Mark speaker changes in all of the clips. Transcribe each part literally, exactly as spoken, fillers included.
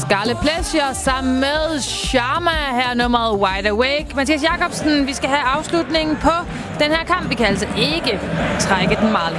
Speaker 1: Scarlet Pleasure sammen med Sharma her nummeret Wide Awake. Mathias Jacobsen, vi skal have afslutningen på den her kamp. Vi kan altså ikke trække den meget.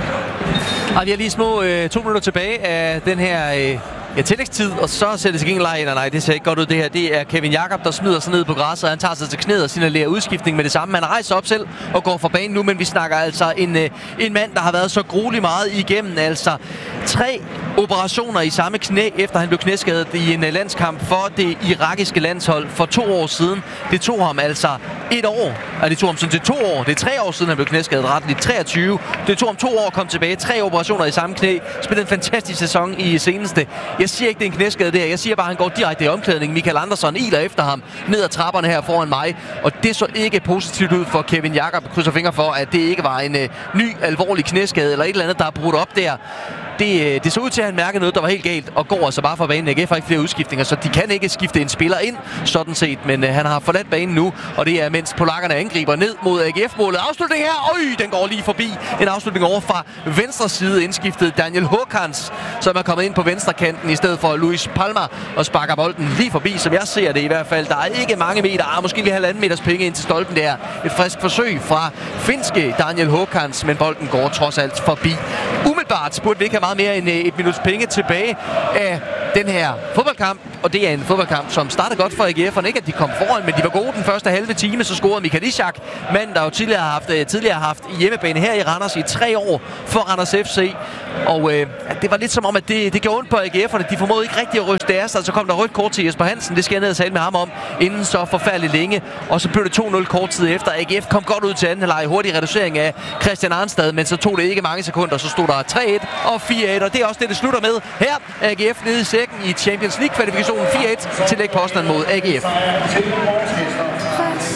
Speaker 2: Og vi har lige små øh, to minutter tilbage af den her øh, ja, tillægstid, og så ser det sig ikke nej, nej, nej, det ser ikke godt ud det her. Det er Kevin Jakob, der smider sig ned på græsset, han tager sig til knæet og signalerer udskiftning med det samme. Han rejser op selv og går fra banen nu, men vi snakker altså en, øh, en mand, der har været så gruelig meget igennem. Altså tre operationer i samme knæ, efter han blev knæskadet i en uh, landskamp for det irakiske landshold for to år siden. Det tog ham altså et år. Ja, det tog ham sådan til to år. Det er tre år siden, han blev knæskadet retligt. treogtyve. Det tog ham to år at komme tilbage. Tre operationer i samme knæ. Spillede en fantastisk sæson i seneste. Jeg siger ikke, det er en knæskade der. Jeg siger bare, at han går direkte i omklædningen. Michael Andersson iler efter ham ned ad trapperne her foran mig. Og det så ikke positivt ud for Kevin Jakob. Krydser fingre for, at det ikke var en uh, ny, alvorlig knæskade eller et eller andet, der er brudt op der. Det, det så ud til, at han mærker noget, der var helt galt, og går altså bare fra banen. A G F har ikke flere udskiftninger, så de kan ikke skifte en spiller ind, sådan set. Men uh, han har forladt banen nu, og det er, mens polakkerne angriber ned mod A G F-målet. Afslutning her, øj, den går lige forbi. En afslutning over fra venstre side, indskiftet Daniel Håkans, som er kommet ind på venstre kanten, i stedet for Luis Palma, og sparker bolden lige forbi, som jeg ser det i hvert fald. Der er ikke mange meter, ah, måske lige halvanden meters penge ind til stolpen der. Et frisk forsøg fra finske Daniel Håkans, men bolden går trods alt forbi. Umiddelbart burde vi ikke have meget mere end et minuts penge tilbage af den her fodboldkamp, og det er en fodboldkamp, som startede godt for A G F'erne. Ikke at de kom foran, men de var gode den første halve time, så scorede Mikael Ishak, mand, der jo tidligere har haft, tidligere har haft hjemmebane her i Randers i tre år for Randers F C. Og øh, det var lidt som om, at det, det gjorde ondt på A G F'erne. De formåede ikke rigtig at ryste deres, så kom der rødt kort til Jesper Hansen. Det skal jeg ned og tale med ham om inden så forfærdeligt længe. Og så blev det to nul kort tid efter. A G F kom godt ud til anden halvleg. Hurtig reducering af Christian Arnstad, men så tog det ikke mange sekunder. Så stod der tre et og fire et, og det er også det, det slutter med. Her A G F nede i sækken i Champions League-kvalifikationen fire et til Lech Poznan mod A G F.